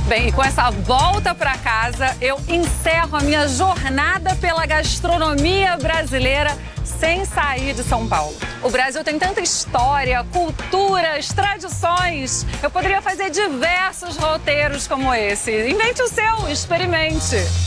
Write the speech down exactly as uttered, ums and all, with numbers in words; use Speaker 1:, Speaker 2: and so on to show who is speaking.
Speaker 1: Bem, e com essa volta para casa, eu encerro a minha jornada pela gastronomia brasileira sem sair de São Paulo. O Brasil tem tanta história, culturas, tradições. Eu poderia fazer diversos roteiros como esse. Invente o seu, experimente.